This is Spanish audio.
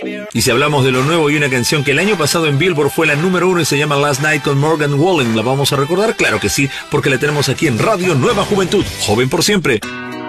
Y si hablamos de lo nuevo y una canción que el año pasado en Billboard fue la número 1 y se llama Last Night con Morgan Wallen, ¿la vamos a recordar? Claro que sí, porque la tenemos aquí en Radio Nueva Juventud, joven por siempre.